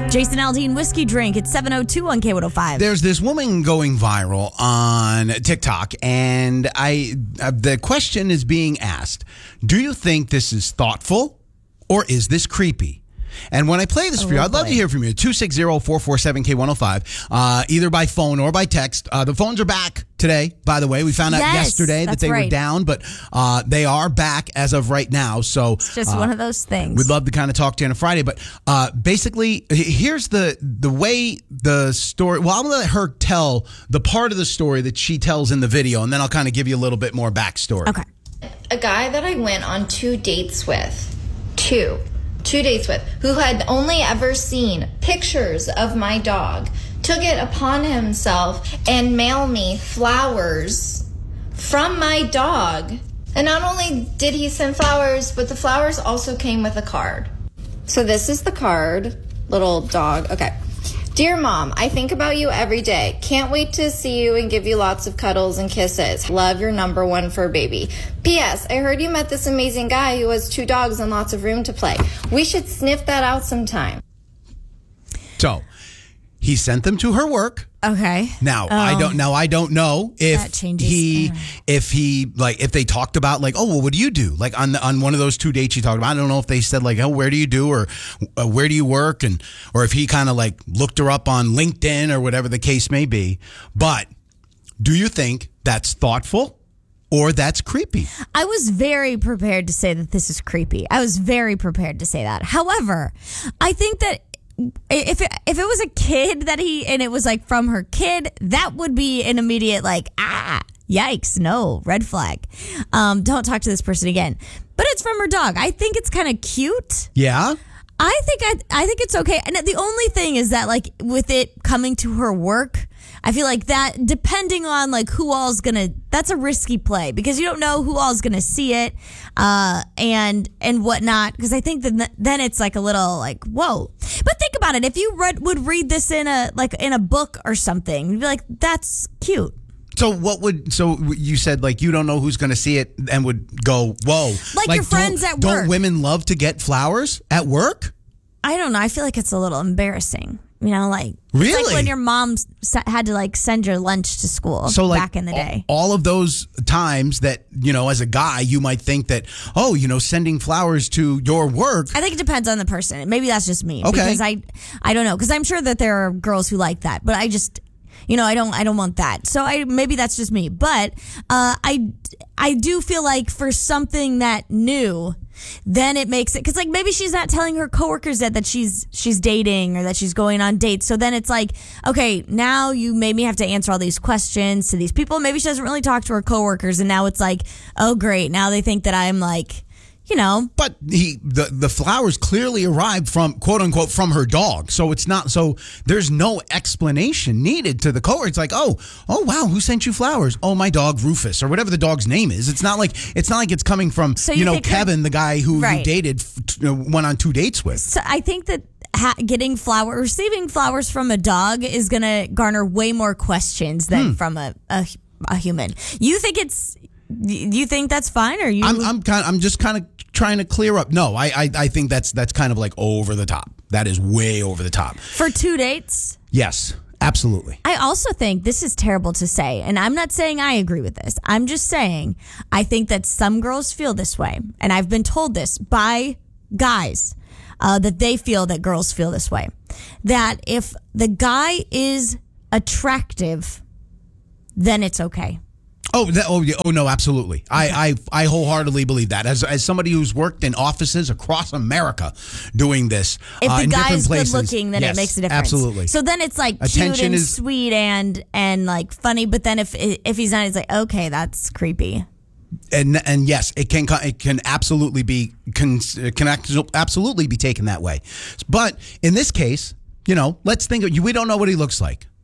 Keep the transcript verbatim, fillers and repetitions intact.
Jason Aldean Whiskey Drink. It's seven oh two on K one oh five. There's this woman going viral on TikTok, and I uh, the question is being asked, do you think this is thoughtful or is this creepy? And when I play this oh, for you, I'd love boy. to hear from you. two six zero, four four seven, K one oh five, uh, either by phone or by text. Uh, the phones are back today, by the way. We found out yes, yesterday that they right. were down, but uh, they are back as of right now. So it's just uh, one of those things. We'd love to kind of talk to you on a Friday. But uh, basically, here's the the way the story. Well, I'm going to let her tell the part of the story that she tells in the video, and then I'll kind of give you a little bit more backstory. Okay. A guy that I went on two dates with, two. two dates with, who had only ever seen pictures of my dog, took it upon himself and mail me flowers from my dog. And not only did he send flowers, but the flowers also came with a card. So this is the card, little dog. Okay. Dear Mom, I think about you every day. Can't wait to see you and give you lots of cuddles and kisses. Love, your number one fur baby. P S. I heard you met this amazing guy who has two dogs and lots of room to play. We should sniff that out sometime. So he sent them to her work. Okay. Now I Oh. don't. Now I don't know if That changes, he, uh. if he, like, if they talked about like, oh, well, what do you do? Like on the, on one of those two dates you talked about. I don't know if they said like, oh, where do you do, or uh, where do you work, and or if he kind of like looked her up on LinkedIn or whatever the case may be. But do you think that's thoughtful or that's creepy? I was very prepared to say that this is creepy. I was very prepared to say that. However, I think that if it, if it was a kid that he, and it was like from her kid, that would be an immediate like, ah, yikes, no, red flag. Um, don't talk to this person again. But it's from her dog. I think it's kind of cute. Yeah. I think I, I think it's okay. And the only thing is that like with it coming to her work, I feel like that depending on like who all's gonna, that's a risky play because you don't know who all's gonna see it, uh, and and whatnot. Because I think that then it's like a little like whoa. But think about it. If you read, would read this in a like in a book or something, you'd be like, that's cute. So what would, so you said like you don't know who's going to see it and would go, whoa. Like your friends don't, at Don't work. women love to get flowers at work? I don't know. I feel like it's a little embarrassing. You know, like Really? it's like when your mom s- had to like send your lunch to school So like back in the day. all of those times that, you know, as a guy, you might think that, oh, you know, sending flowers to your work. I think it depends on the person. Maybe that's just me. Okay. Because I, I don't know. Because I'm sure that there are girls who like that, but I just, you know, I don't, I don't want that. So I maybe that's just me. But uh, I, I do feel like for something that new, then it makes it because like maybe she's not telling her coworkers that that she's she's dating or that she's going on dates. So then it's like, okay, now you made me have to answer all these questions to these people. Maybe she doesn't really talk to her coworkers, and now it's like, oh great, now they think that I'm like, you know. But he, the, the flowers clearly arrived from, quote unquote, from her dog. So it's not, so there's no explanation needed to the coworker. It's like, oh, oh, wow, who sent you flowers? Oh, my dog, Rufus, or whatever the dog's name is. It's not like, it's not like it's coming from, So you, you know, think that- Kevin, the guy who Right. you dated, uh, went on two dates with. So I think that ha- getting flower, receiving flowers from a dog is going to garner way more questions than Hmm. from a, a a human. You think it's? You think that's fine, or you? I'm, I'm kind, I'm just kind of trying to clear up. No, I, I, I think that's, that's kind of like over the top. That is way over the top. for two dates. Yes, absolutely. I also think this is terrible to say, and I'm not saying I agree with this. I'm just saying I think that some girls feel this way, and I've been told this by guys uh, that they feel that girls feel this way. That if the guy is attractive, then it's okay. Oh, that, oh, yeah, oh no, absolutely. I, I, I wholeheartedly believe that. As as somebody who's worked in offices across America doing this, If uh, the in guy different is places, good looking, then yes, it makes a difference. Absolutely. So then it's like cute Attention and is- sweet and and like funny. But then if if he's not, it's like okay, that's creepy. and and yes, it can it can absolutely be can can absolutely be taken that way. But in this case, you know, let's think of, we don't know what he looks like.